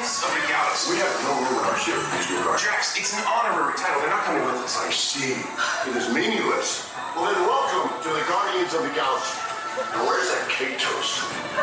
Guardians of the Galaxy. We have no room in our ship for these new guards. Drax, it's an honorary title. They're not coming with us. I see. It is meaningless. Well, then welcome to the Guardians of the Galaxy. Now, where's that cake toast?